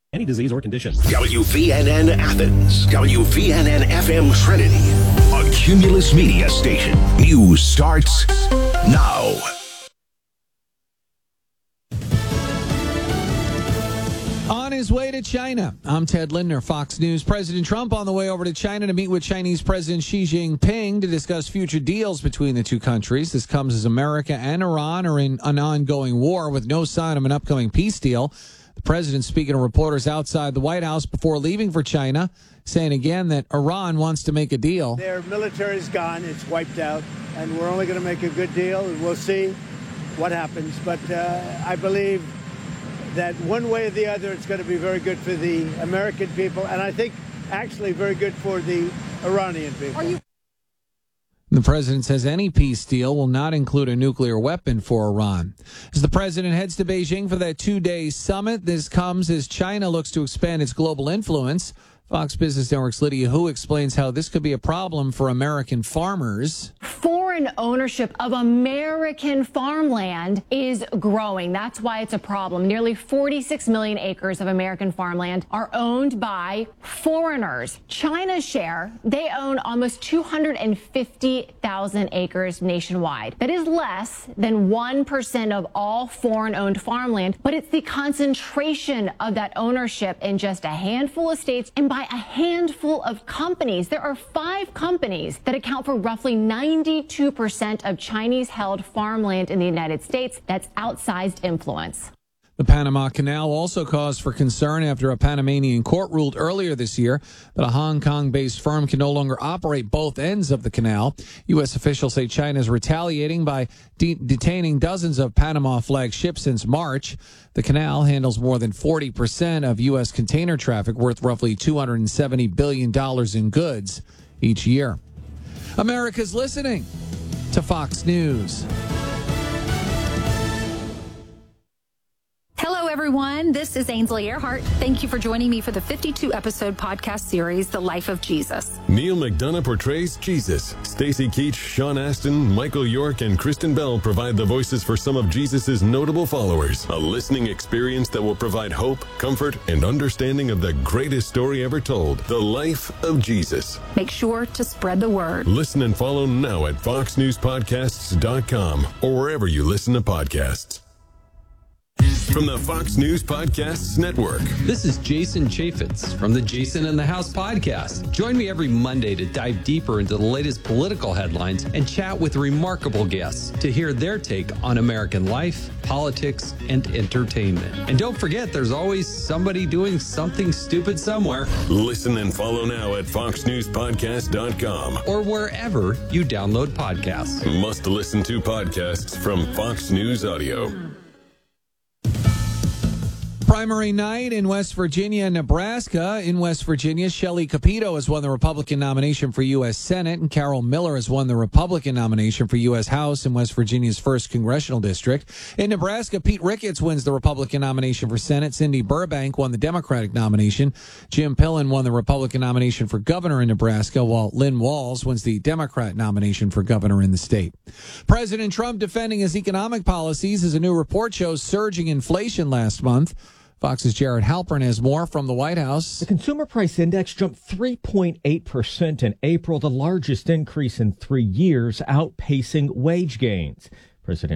any disease or condition. WVNN Athens, WVNN FM Trinity, a Cumulus Media station. News starts now. On his way to China, I'm Ted Lindner, Fox News. President Trump on the way over to China to meet with Chinese President Xi Jinping to discuss future deals between the two countries. This comes as America and Iran are in an ongoing war with no sign of an upcoming peace deal. The president speaking to reporters outside the White House before leaving for China, saying again that Iran wants to make a deal. Their military's gone, it's wiped out, and we're only going to make a good deal, and we'll see what happens. But I believe that one way or the other, it's going to be very good for the American people, and I think actually very good for the Iranian people. The president says any peace deal will not include a nuclear weapon for Iran. As the president heads to Beijing for that two-day summit, this comes as China looks to expand its global influence. Fox Business Network's Lydia Hu explains how this could be a problem for American farmers. Foreign ownership of American farmland is growing. That's why it's a problem. Nearly 46 million acres of American farmland are owned by foreigners. China's share, they own almost 250,000 acres nationwide. That is less than 1% of all foreign-owned farmland, but it's the concentration of that ownership in just a handful of states and by a handful of companies. There are 5 companies that account for roughly 92% of Chinese-held farmland in the United States. That's outsized influence. The Panama Canal also caused for concern after a Panamanian court ruled earlier this year that a Hong Kong-based firm can no longer operate both ends of the canal. U.S. officials say China is retaliating by detaining dozens of Panama flag ships since March. The canal handles more than 40% of U.S. container traffic, worth roughly $270 billion in goods each year. America's listening to Fox News. Hello, everyone. This is Ainsley Earhart. Thank you for joining me for the 52-episode podcast series, The Life of Jesus. Neil McDonough portrays Jesus. Stacy Keach, Sean Astin, Michael York, and Kristen Bell provide the voices for some of Jesus' notable followers. A listening experience that will provide hope, comfort, and understanding of the greatest story ever told, The Life of Jesus. Make sure to spread the word. Listen and follow now at foxnewspodcasts.com or wherever you listen to podcasts. From the Fox News Podcasts Network. This is Jason Chaffetz from the Jason in the House podcast. Join me every Monday to dive deeper into the latest political headlines and chat with remarkable guests to hear their take on American life, politics, and entertainment. And don't forget, there's always somebody doing something stupid somewhere. Listen and follow now at foxnewspodcast.com or wherever you download podcasts. Must listen to podcasts from Fox News Audio. Primary night in West Virginia and Nebraska. In West Virginia, Shelley Capito has won the Republican nomination for U.S. Senate, and Carol Miller has won the Republican nomination for U.S. House in West Virginia's 1st Congressional District. In Nebraska, Pete Ricketts wins the Republican nomination for Senate. Cindy Burbank won the Democratic nomination. Jim Pillen won the Republican nomination for governor in Nebraska, while Lynn Walls wins the Democrat nomination for governor in the state. President Trump defending his economic policies as a new report shows surging inflation last month. Fox's Jared Halpern has more from the White House. The Consumer Price Index jumped 3.8% in April, the largest increase in 3 years, outpacing wage gains. President